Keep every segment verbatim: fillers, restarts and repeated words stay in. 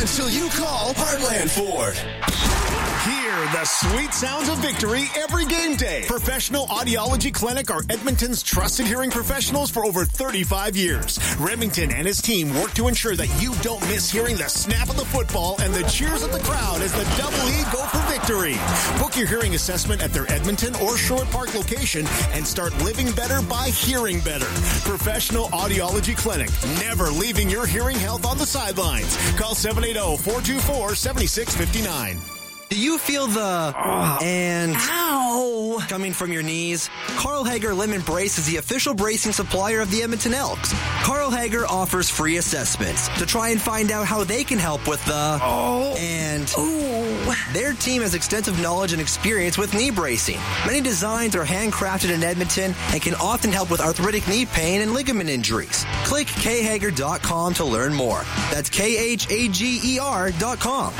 until you call Heartland Ford. Hear the sweet sounds of victory every game day. Professional Audiology Clinic are Edmonton's trusted hearing professionals for over thirty-five years. Remington and his team work to ensure that you don't miss hearing the snap of the football and the cheers of the crowd as the Double E go for victory. Book your hearing assessment at their Edmonton or Sherwood Park location and start living better by hearing better. Professional Audiology Clinic, never leaving your hearing health on the sidelines. Call seven eight zero, four two four, seven six five nine. Do you feel the oh, and ow coming from your knees? Carl Hager Limb and Brace is the official bracing supplier of the Edmonton Elks. Carl Hager offers free assessments to try and find out how they can help with the oh and ooh. Their team has extensive knowledge and experience with knee bracing. Many designs are handcrafted in Edmonton and can often help with arthritic knee pain and ligament injuries. Click k hager dot com to learn more. That's K H A G E R dot com.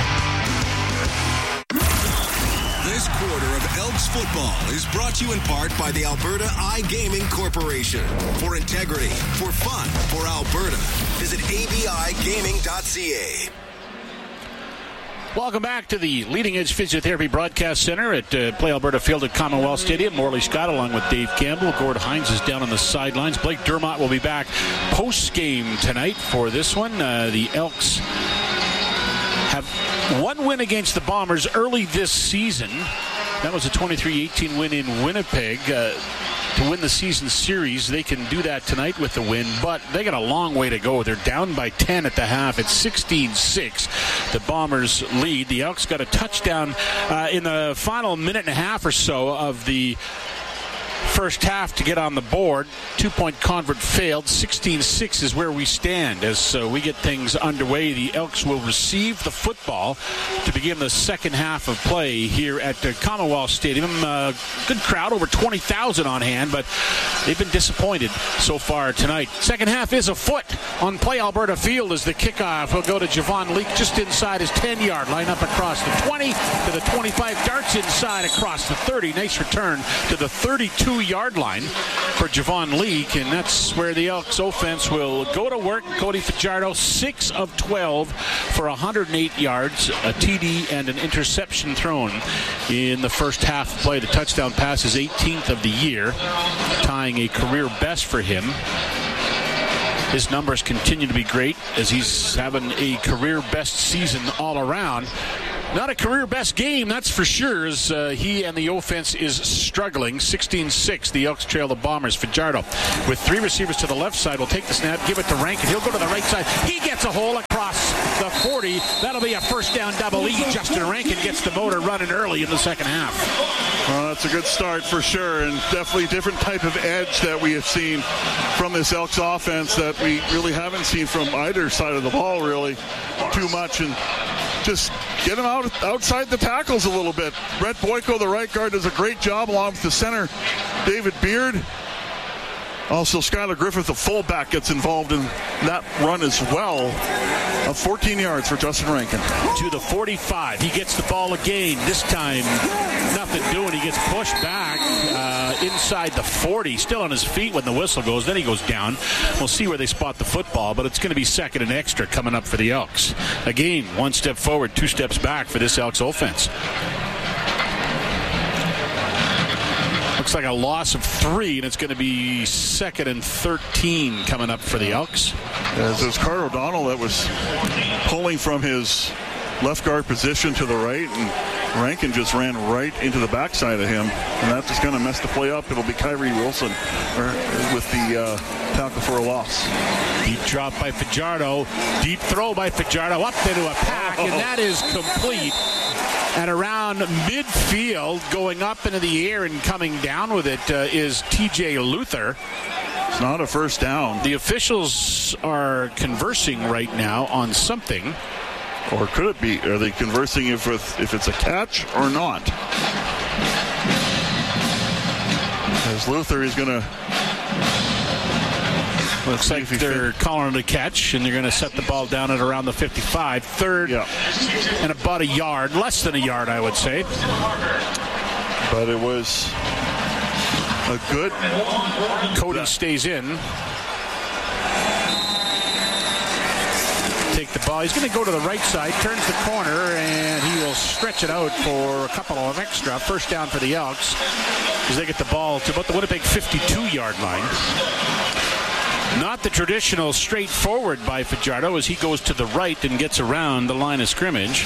This quarter of Elks football is brought to you in part by the Alberta iGaming Corporation. For integrity, for fun, for Alberta. Visit a b i gaming dot c a. Welcome back to the Leading Edge Physiotherapy Broadcast Center at uh, Play Alberta Field at Commonwealth Stadium. Morley Scott along with Dave Campbell. Gord Hines is down on the sidelines. Blake Dermott will be back post-game tonight for this one. Uh, the Elks have one win against the Bombers early this season. That was a twenty-three eighteen win in Winnipeg. Uh, to win the season series, they can do that tonight with the win, but they got a long way to go. They're down by ten at the half. It's sixteen six. The Bombers lead. The Elks got a touchdown uh, in the final minute and a half or so of the first half to get on the board. Two-point convert failed. sixteen six is where we stand as uh, we get things underway. The Elks will receive the football to begin the second half of play here at uh, Commonwealth Stadium. Uh, good crowd, over twenty thousand on hand, but they've been disappointed so far tonight. Second half is afoot on Play Alberta Field as the kickoff will go to Javon Leake just inside his ten-yard line, up across the twenty to the twenty-five, darts inside across the thirty. Nice return to the thirty-two-yard line for Javon Leake, and that's where the Elks offense will go to work. Cody Fajardo, six of twelve for one hundred eight yards, a T D and an interception thrown in the first half of play. The touchdown pass is eighteenth of the year, tying a career best for him. His numbers continue to be great as he's having a career best season all around. Not a career best game, that's for sure, as uh, he and the offense is struggling. sixteen six, the Elks trail the Bombers. Fajardo with three receivers to the left side will take the snap, give it to Rankin. He'll go to the right side. He gets a hole across the forty. That'll be a first down double E. Justin Rankin gets the motor running early in the second half. Well, that's a good start for sure, and definitely different type of edge that we have seen from this Elks offense that we really haven't seen from either side of the ball really too much. And just get him out outside the tackles a little bit. Brett Boyko, the right guard, does a great job along with the center, David Beard. Also, Skylar Griffith, the fullback, gets involved in that run as well. Of fourteen yards for Justin Rankin. To the forty-five. He gets the ball again. This time, nothing doing. He gets pushed back uh, inside the forty. Still on his feet when the whistle goes. Then he goes down. We'll see where they spot the football, but it's going to be second and extra coming up for the Elks. Again, one step forward, two steps back for this Elks offense. Looks like a loss of three, and it's going to be second and thirteen coming up for the Elks. As it was Carter O'Donnell that was pulling from his left guard position to the right, and Rankin just ran right into the backside of him, and that's just going to mess the play up. It'll be Kyrie Wilson with the uh, tackle for a loss. Deep drop by Fajardo. Deep throw by Fajardo up into a pack, and that is complete. And around midfield, going up into the air and coming down with it uh, is T J Luther. It's not a first down. The officials are conversing right now on something. Or could it be? Are they conversing if with, if it's a catch or not? As Luther is going to... Looks like they're calling it a catch, and they're going to set the ball down at around the fifty-five. Third yeah. and about a yard, less than a yard, I would say. But it was a good... Cody stays in. Take the ball. He's going to go to the right side, turns the corner, and he will stretch it out for a couple of extra. First down for the Elks as they get the ball to about the Winnipeg fifty-two-yard line. Not the traditional straightforward by Fajardo as he goes to the right and gets around the line of scrimmage.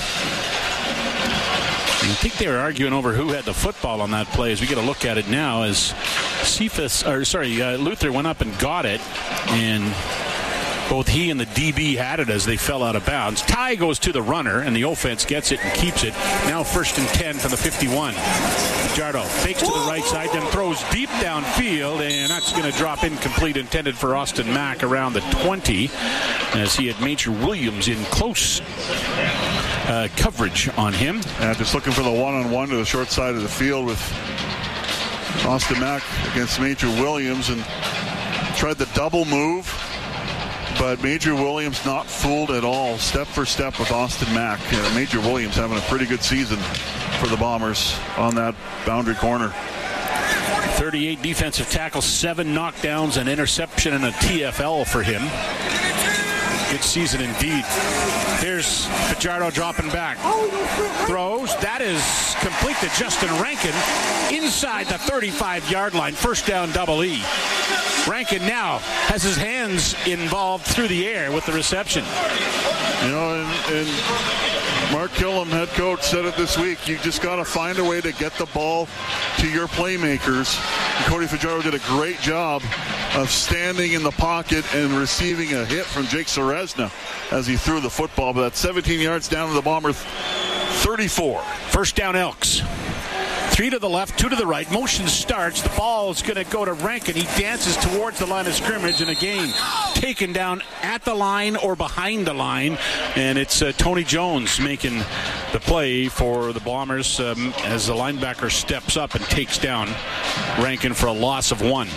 I think they were arguing over who had the football on that play as we get a look at it now as Cephas, or sorry, uh, Luther went up and got it, and both he and the D B had it as they fell out of bounds. Ty goes to the runner, and the offense gets it and keeps it. Now first and ten from the fifty-one. Fajardo fakes to the right side, then throws deep downfield, and that's going to drop incomplete, intended for Austin Mack around the twenty, as he had Major Williams in close uh, coverage on him. Yeah, just looking for the one-on-one to the short side of the field with Austin Mack against Major Williams, and tried the double move. But Major Williams not fooled at all, step for step with Austin Mack. Uh, Major Williams having a pretty good season for the Bombers on that boundary corner. thirty-eight defensive tackles, seven knockdowns, an interception, and a T F L for him. Good season indeed. Here's Fajardo dropping back. Throws. That is complete to Justin Rankin inside the thirty-five-yard line. First down, double E. Rankin now has his hands involved through the air with the reception. You know, and, and Mark Killam, head coach, said it this week. You just got to find a way to get the ball to your playmakers. And Cody Fajardo did a great job of standing in the pocket and receiving a hit from Jake Serezna as he threw the football. But that's seventeen yards down to the Bomber thirty-four. First down, Elks. Three to the left, two to the right. Motion starts. The ball is going to go to Rankin. He dances towards the line of scrimmage, and again, taken down at the line or behind the line. And it's uh, Tony Jones making the play for the Bombers um, as the linebacker steps up and takes down Rankin for a loss of one.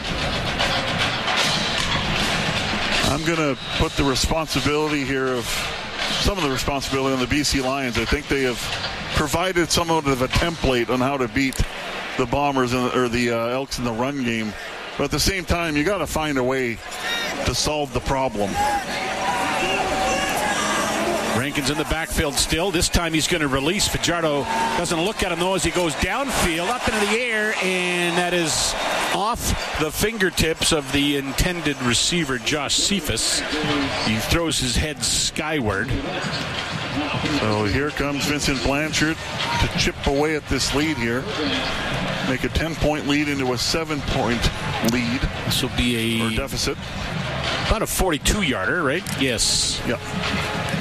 I'm going to put the responsibility here of some of the responsibility on the B C Lions. I think they have provided somewhat of a template on how to beat the Bombers in, or the uh, Elks in the run game. But at the same time, you got to find a way to solve the problem. Rankin's in the backfield still. This time he's going to release. Fajardo doesn't look at him, though, as he goes downfield, up into the air, and that is off the fingertips of the intended receiver, Josh Cephas. He throws his head skyward. So here comes Vincent Blanchard to chip away at this lead here. Make a ten-point lead into a seven-point lead. This will be a... or deficit. About a forty-two-yarder, right? Yes. Yep.